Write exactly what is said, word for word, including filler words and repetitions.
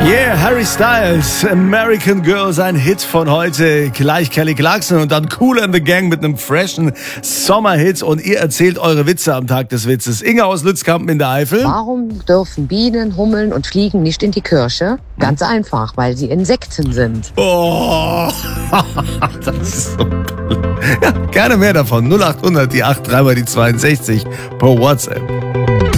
Yeah, Harry Styles, American Girl, sein Hit von heute. Gleich Kelly Clarkson und dann Kool and the Gang mit einem freshen Sommerhit. Und ihr erzählt eure Witze am Tag des Witzes. Inge aus Lützkampen in der Eifel. Warum dürfen Bienen, Hummeln und Fliegen nicht in die Kirche? Ganz einfach, weil sie Insekten sind. Oh, das ist so toll. Ja, gerne mehr davon. null acht hundert, die acht, drei mal die zweiundsechzig per WhatsApp.